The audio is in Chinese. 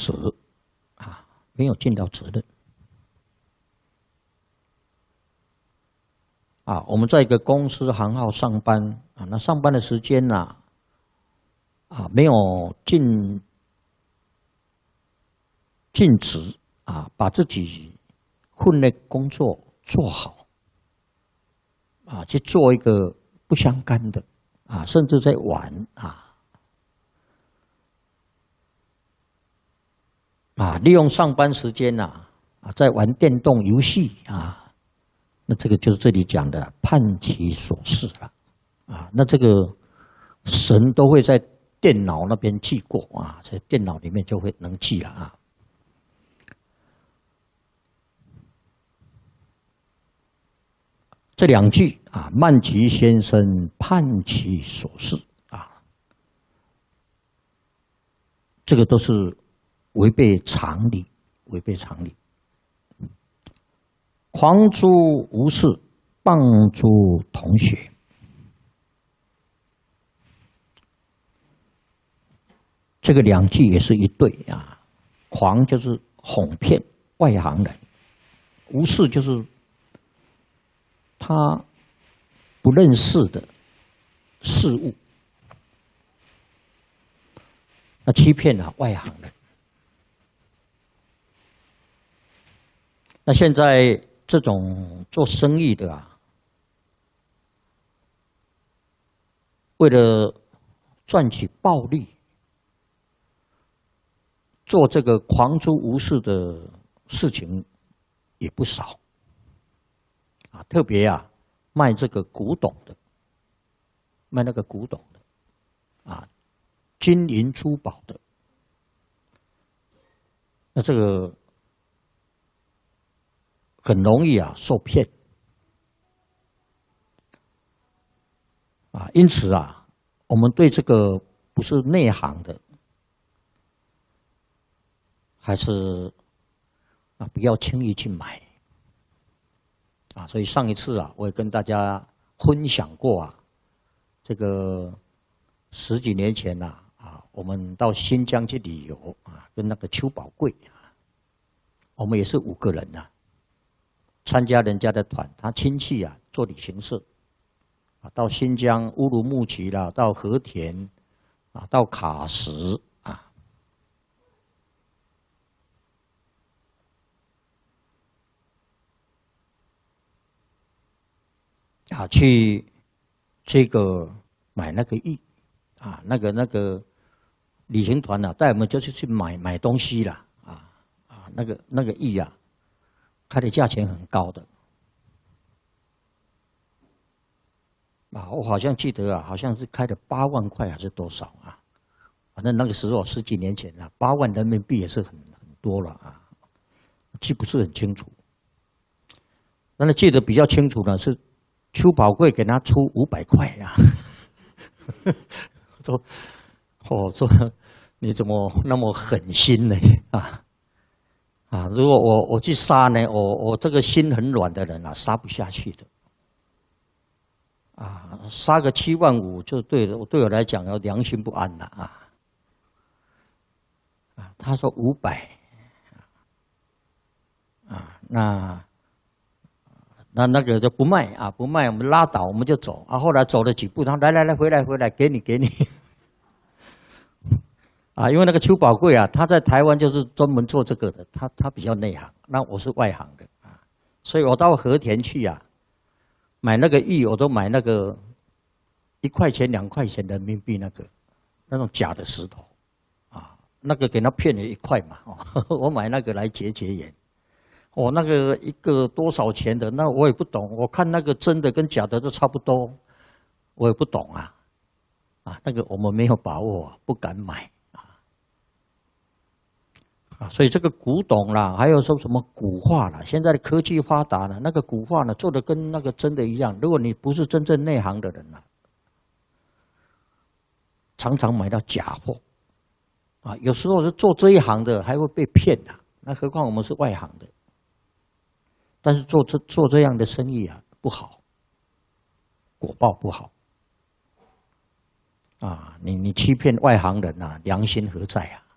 责啊，没有尽到责任啊。我们在一个公司行号上班啊，那上班的时间呢没有尽职啊，把自己分内工作做好啊，去做一个不相干的啊，甚至在玩利用上班时间在玩电动游戏啊，那这个就是这里讲的叛其所事了啊。那这个神都会在电脑那边记过啊，在电脑里面就会能记了啊。这两句啊，曼吉先生叛其所事啊，这个都是违背常理，违背常理。狂诸无事，谤诸同学。这个两句也是一对啊。狂就是哄骗外行人，无事就是他不认识的事物，那欺骗了外行人。那现在这种做生意的为了赚取暴利，做这个狂诸无事的事情也不少啊，特别卖这个古董的，卖那个古董的金银珠宝的，那这个很容易受骗因此我们对这个不是内行的，还是不要轻易去买所以上一次我也跟大家分享过这个10几年前我们到新疆去旅游跟那个邱宝贵我们也是5个人参加人家的团，他亲戚做旅行社到新疆乌鲁木齐啦，到和田到喀什去这个买那个玉那个旅行团带我们就是去买东西啦那个玉开的价钱很高的我好像记得好像是开的8万块还是多少反正那个时候10几年前8万人民币也是很多了记不是很清楚。但是记得比较清楚呢是邱宝贵给他出500块说你怎么那么狠心呢如果我去杀呢，我这个心很软的人杀不下去的杀个7万5就对我来讲良心不安了他说500那个就不卖不卖我们拉倒我们就走后来走了几步，他来回来给你因为那个邱宝贵他在台湾就是专门做这个的，他比较内行，那我是外行的所以我到和田去买那个玉，我都买那个1块钱2块钱人民币那种假的石头那个给他骗了1块嘛我买那个来结缘那个一个多少钱的，那我也不懂，我看那个真的跟假的都差不多，我也不懂那个我们没有把握不敢买所以这个古董啦，还有说什么古画啦，现在的科技发达了，那个古画呢做的跟那个真的一样。如果你不是真正内行的人常常买到假货有时候是做这一行的还会被骗那何况我们是外行的。但是做这样的生意不好，果报不好你欺骗外行人良心何在